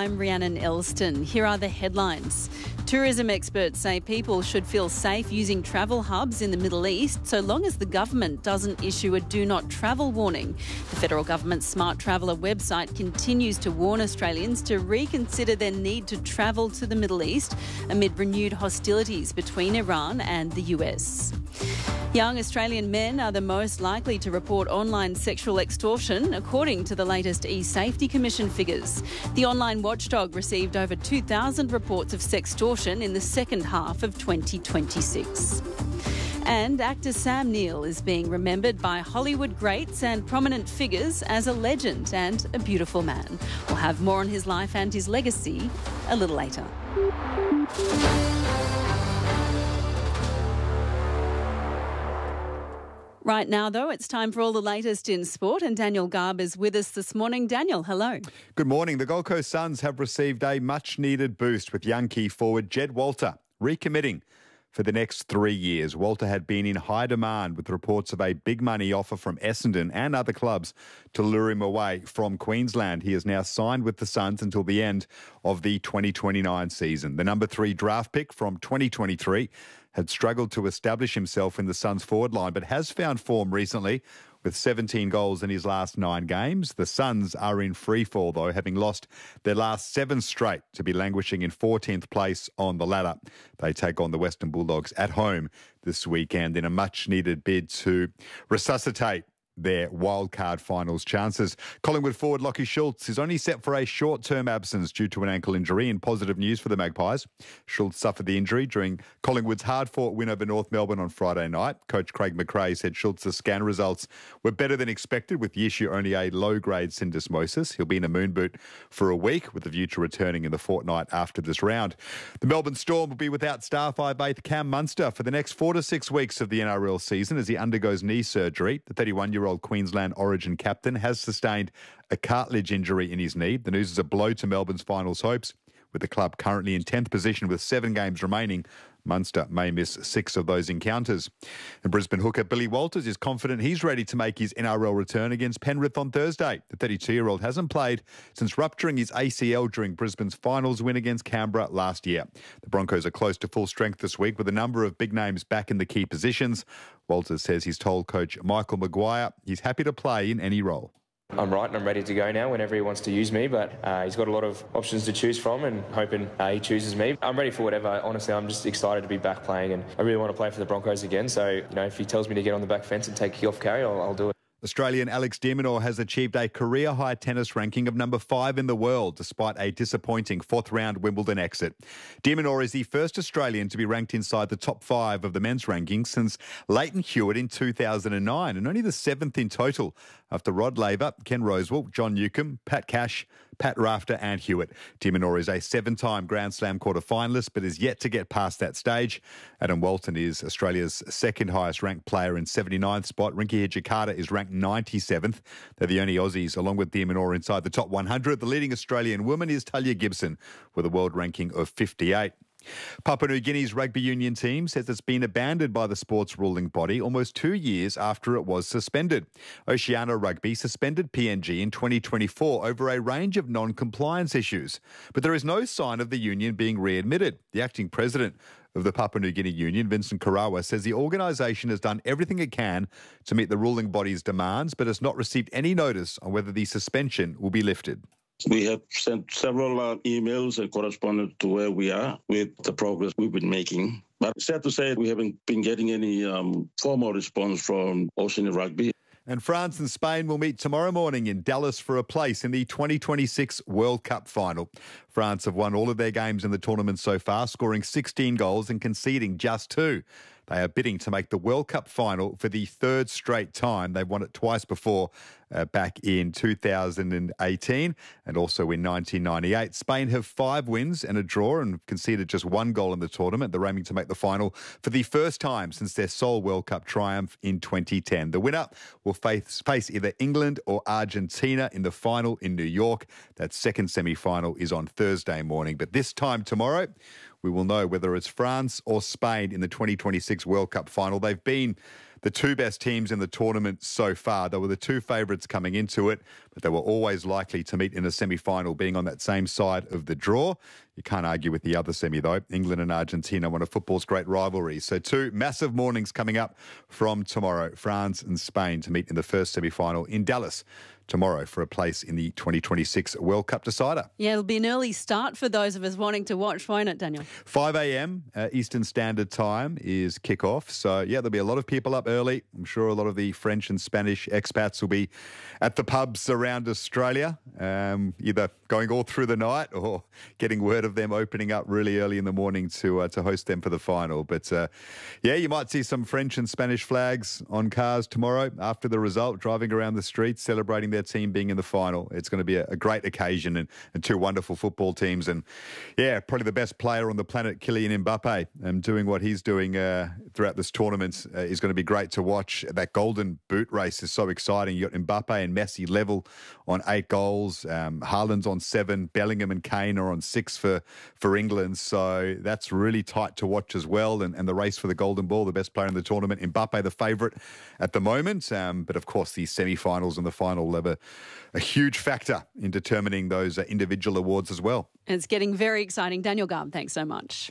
I'm Rhiannon Elston. Here are the headlines. Tourism experts say people should feel safe using travel hubs in the Middle East so long as the government doesn't issue a do not travel warning. The federal government's Smart Traveller website continues to warn Australians to reconsider their need to travel to the Middle East amid renewed hostilities between Iran and the US. Young Australian men are the most likely to report online sexual extortion, according to the latest eSafety Commission figures. The online watchdog received over 2,000 reports of sextortion in the second half of 2026. And actor Sam Neill is being remembered by Hollywood greats and prominent figures as a legend and a beautiful man. We'll have more on his life and his legacy a little later. Right now, though, it's time for all the latest in sport, and Daniel Garb is with us this morning. Daniel, hello. Good morning. The Gold Coast Suns have received a much-needed boost with young key forward Jed Walter recommitting for the next 3 years. Walter had been in high demand with reports of a big money offer from Essendon and other clubs to lure him away from Queensland. He is now signed with the Suns until the end of the 2029 season. The number 3 draft pick from 2023 had struggled to establish himself in the Suns forward line, but has found form recently with 17 goals in his last 9 games. The Suns are in freefall, though, having lost their last 7 straight to be languishing in 14th place on the ladder. They take on the Western Bulldogs at home this weekend in a much-needed bid to resuscitate their wildcard finals chances. Collingwood forward Lachie Schultz is only set for a short-term absence due to an ankle injury, and positive news for the Magpies. Schultz suffered the injury during Collingwood's hard-fought win over North Melbourne on Friday night. Coach Craig McRae said Schultz's scan results were better than expected, with the issue only a low-grade syndesmosis. He'll be in a moon boot for a week, with the view to returning in the fortnight after this round. The Melbourne Storm will be without star 5/8 Cam Munster for the next 4 to 6 weeks of the NRL season as he undergoes knee surgery. The 31-year-old Queensland Origin captain has sustained a cartilage injury in his knee. The news is a blow to Melbourne's finals hopes. With the club currently in 10th position with 7 games remaining, Munster may miss 6 of those encounters. And Brisbane hooker Billy Walters is confident he's ready to make his NRL return against Penrith on Thursday. The 32-year-old hasn't played since rupturing his ACL during Brisbane's finals win against Canberra last year. The Broncos are close to full strength this week with a number of big names back in the key positions. Walters says he's told coach Michael Maguire he's happy to play in any role. I'm right and I'm ready to go now whenever he wants to use me, but he's got a lot of options to choose from and hoping he chooses me. I'm ready for whatever. Honestly, I'm just excited to be back playing and I really want to play for the Broncos again. So, if he tells me to get on the back fence and take kick-off carry, I'll do it. Australian Alex de Minaur has achieved a career-high tennis ranking of number 5 in the world, despite a disappointing 4th-round Wimbledon exit. De Minaur is the first Australian to be ranked inside the top 5 of the men's rankings since Leighton Hewitt in 2009, and only the 7th in total after Rod Laver, Ken Rosewell, John Newcombe, Pat Cash, Pat Rafter and Hewitt. De Minaur is a 7-time Grand Slam quarter-finalist but is yet to get past that stage. Adam Walton is Australia's second highest ranked player in 79th spot. Rinky Hijikata is ranked 97th. They're the only Aussies, along with De Minaur, inside the top 100. The leading Australian woman is Talia Gibson with a world ranking of 58. Papua New Guinea's rugby union team says it's been abandoned by the sports ruling body almost 2 years after it was suspended. Oceania Rugby suspended PNG in 2024 over a range of non-compliance issues. But there is no sign of the union being readmitted. The acting president of the Papua New Guinea Union, Vincent Karawa, says the organisation has done everything it can to meet the ruling body's demands, but has not received any notice on whether the suspension will be lifted. We have sent several emails and correspondence to where we are with the progress we've been making. But sad to say, we haven't been getting any formal response from Oceania Rugby. And France and Spain will meet tomorrow morning in Dallas for a place in the 2026 World Cup final. France have won all of their games in the tournament so far, scoring 16 goals and conceding just 2. They are bidding to make the World Cup final for the 3rd straight time. They've won it twice before, back in 2018 and also in 1998. Spain have 5 wins and a draw and conceded just 1 goal in the tournament. They're aiming to make the final for the first time since their sole World Cup triumph in 2010. The winner will face either England or Argentina in the final in New York. That second semi-final is on Thursday morning. But this time tomorrow, we will know whether it's France or Spain in the 2026 World Cup final. They've been the two best teams in the tournament so far. They were the two favourites coming into it, but they were always likely to meet in a semi-final, being on that same side of the draw. You can't argue with the other semi, though. England and Argentina, one of football's great rivalries. So two massive mornings coming up from tomorrow. France and Spain to meet in the first semi-final in Dallas tomorrow for a place in the 2026 World Cup decider. Yeah, it'll be an early start for those of us wanting to watch, won't it, Daniel? 5 a.m. Eastern Standard Time is kick-off. So, yeah, there'll be a lot of people up early. I'm sure a lot of the French and Spanish expats will be at the pubs around Australia, either going all through the night or getting word of them opening up really early in the morning to host them for the final. But, yeah, you might see some French and Spanish flags on cars tomorrow after the result, driving around the streets, celebrating their team being in the final. It's going to be a great occasion and two wonderful football teams. And, yeah, probably the best player on the planet, Kylian Mbappe, doing what he's doing throughout this tournament is going to be great to watch. That golden boot race is so exciting. You got Mbappe and Messi level on 8 goals. Haaland's on 7. Bellingham and Kane are on 6 for England. So that's really tight to watch as well. And the race for the golden ball, the best player in the tournament, Mbappe the favourite at the moment. But, of course, the semi-finals and the final have a huge factor in determining those individual awards as well. It's getting very exciting. Daniel Garb, thanks so much.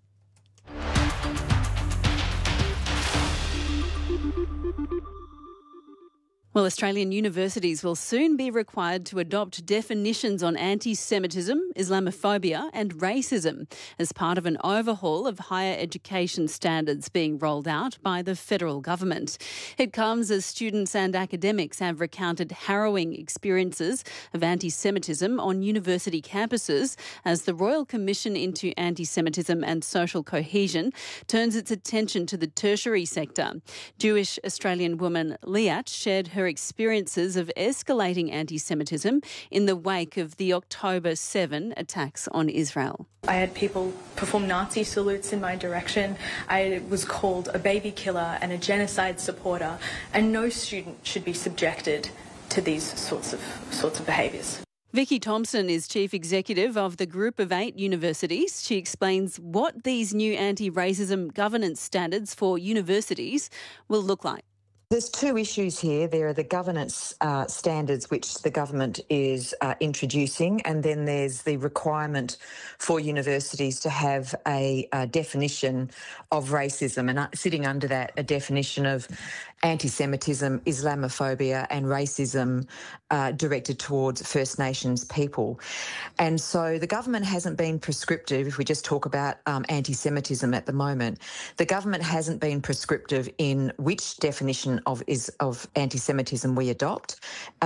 Well, Australian universities will soon be required to adopt definitions on anti-Semitism, Islamophobia and racism as part of an overhaul of higher education standards being rolled out by the federal government. It comes as students and academics have recounted harrowing experiences of anti-Semitism on university campuses as the Royal Commission into Anti-Semitism and Social Cohesion turns its attention to the tertiary sector. Jewish Australian woman Liat shared her experiences of escalating anti-Semitism in the wake of the October 7 attacks on Israel. I had people perform Nazi salutes in my direction. I was called a baby killer and a genocide supporter, and no student should be subjected to these sorts of behaviours. Vicky Thompson is Chief Executive of the Group of 8 universities. She explains what these new anti-racism governance standards for universities will look like. There's two issues here. There are the governance standards which the government is introducing, and then there's the requirement for universities to have a definition of racism, and sitting under that a definition of anti-Semitism, Islamophobia and racism directed towards First Nations people. And so the government hasn't been prescriptive, if we just talk about anti-Semitism at the moment, the government hasn't been prescriptive in which definition of anti-Semitism we adopt,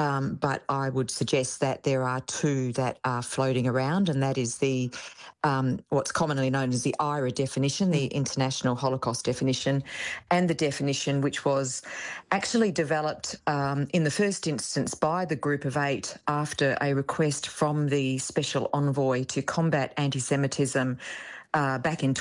but I would suggest that there are two that are floating around, and that is the what's commonly known as the IHRA definition, the International Holocaust definition, and the definition which was actually developed in the first instance by the Group of 8 after a request from the Special Envoy to combat anti-Semitism back in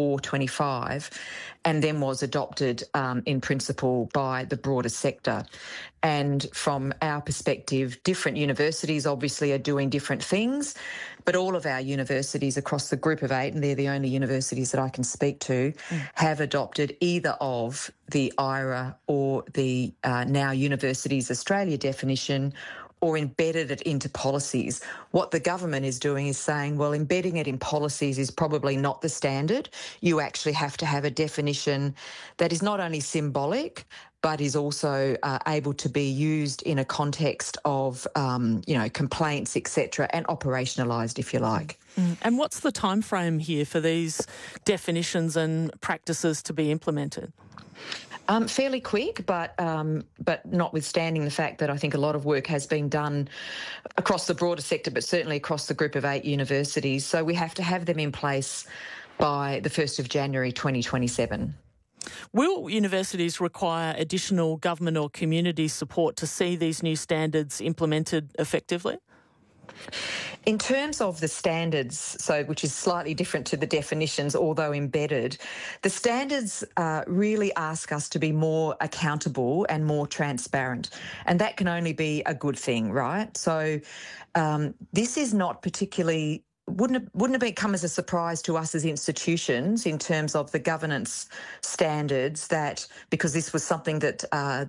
24-25, and then was adopted in principle by the broader sector. And from our perspective, different universities obviously are doing different things, but all of our universities across the Group of 8, and they're the only universities that I can speak to, have adopted either of the IHRA or the now Universities Australia definition, or embedded it into policies. What the government is doing is saying, well, embedding it in policies is probably not the standard. You actually have to have a definition that is not only symbolic, but is also able to be used in a context of, complaints, etc., and operationalised, if you like. And what's the time frame here for these definitions and practices to be implemented? Fairly quick, but notwithstanding the fact that I think a lot of work has been done across the broader sector, but certainly across the Group of 8 universities. So we have to have them in place by the 1st of January 2027. Will universities require additional government or community support to see these new standards implemented effectively? In terms of the standards, which is slightly different to the definitions, although embedded, the standards really ask us to be more accountable and more transparent, and that can only be a good thing, right? So this is not particularly wouldn't have come as a surprise to us as institutions in terms of the governance standards that, because this was something that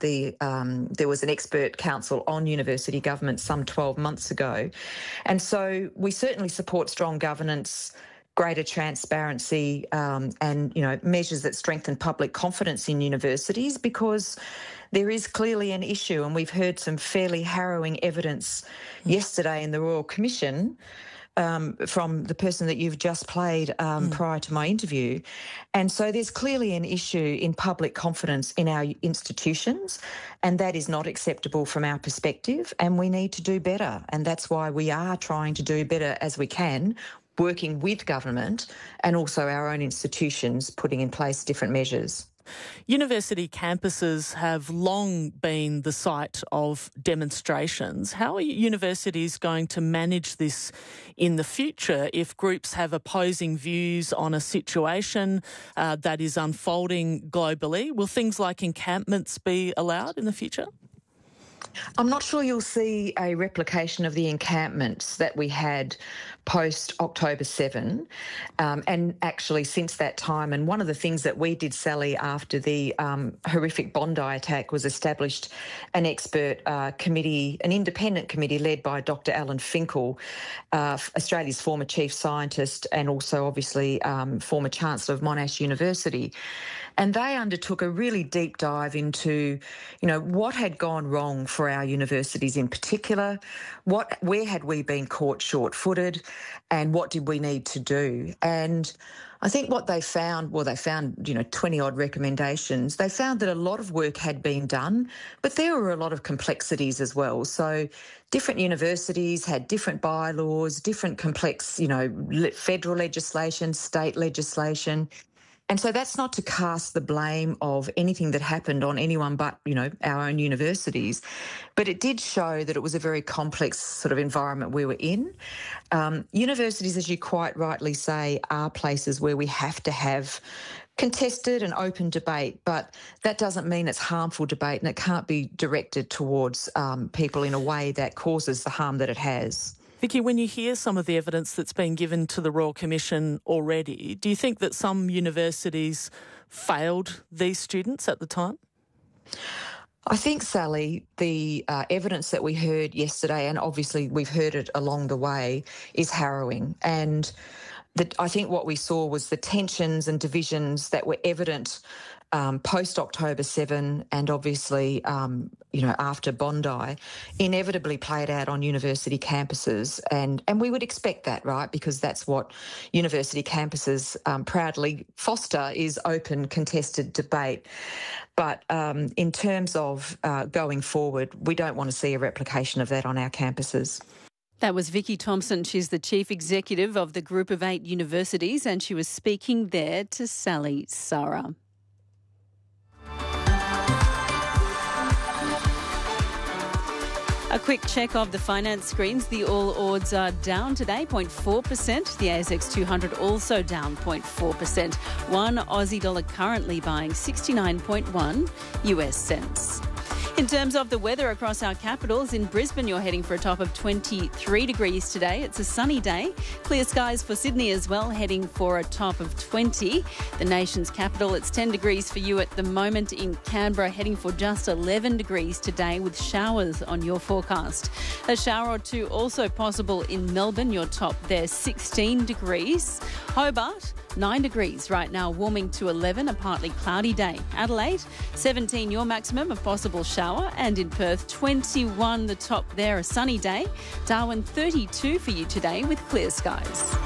there was an expert council on university government some 12 months ago. And so we certainly support strong governance, greater transparency, and, measures that strengthen public confidence in universities, because there is clearly an issue, and we've heard some fairly harrowing evidence yesterday in the Royal Commission from the person that you've just played prior to my interview. And so there's clearly an issue in public confidence in our institutions, and that is not acceptable from our perspective, and we need to do better. And that's why we are trying to do better as we can, working with government and also our own institutions, putting in place different measures. University campuses have long been the site of demonstrations. How are universities going to manage this in the future if groups have opposing views on a situation that is unfolding globally? Will things like encampments be allowed in the future? I'm not sure you'll see a replication of the encampments that we had post-October 7, and actually since that time. And one of the things that we did, Sally, after the horrific Bondi attack was established an expert committee, an independent committee led by Dr Alan Finkel, Australia's former chief scientist and also obviously former Chancellor of Monash University. And they undertook a really deep dive into, what had gone wrong for our universities in particular, where had we been caught short-footed, and what did we need to do? And I think what they found, 20-odd recommendations. They found that a lot of work had been done, but there were a lot of complexities as well. So different universities had different bylaws, different complex, federal legislation, state legislation. And so that's not to cast the blame of anything that happened on anyone but, our own universities. But it did show that it was a very complex sort of environment we were in. Universities, as you quite rightly say, are places where we have to have contested and open debate, but that doesn't mean it's harmful debate, and it can't be directed towards people in a way that causes the harm that it has. Vicky, when you hear some of the evidence that's been given to the Royal Commission already, do you think that some universities failed these students at the time? I think, Sally, the evidence that we heard yesterday, and obviously we've heard it along the way, is harrowing. And I think what we saw was the tensions and divisions that were evident post-October 7 and obviously, after Bondi, inevitably played out on university campuses. And we would expect that, right, because that's what university campuses proudly foster, is open, contested debate. But in terms of going forward, we don't want to see a replication of that on our campuses. That was Vicky Thompson. She's the Chief Executive of the Group of 8 universities, and she was speaking there to Sally Sarah. A quick check of the finance screens. The All Ords are down today, 0.4%. The ASX 200 also down 0.4%. One Aussie dollar currently buying 69.1 US cents. In terms of the weather across our capitals, in Brisbane you're heading for a top of 23 degrees today. It's a sunny day. Clear skies for Sydney as well, heading for a top of 20. The nation's capital, it's 10 degrees for you at the moment. In Canberra, heading for just 11 degrees today with showers on your forecast. A shower or two also possible in Melbourne. Your top there, 16 degrees. Hobart, 9 degrees right now, warming to 11, a partly cloudy day. Adelaide, 17 your maximum, a possible shower. And in Perth, 21 the top there, a sunny day. Darwin, 32 for you today with clear skies.